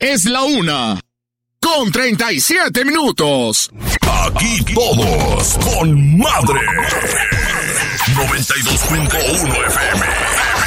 Es la 1:37. Aquí todos con madre. 92.1 FM.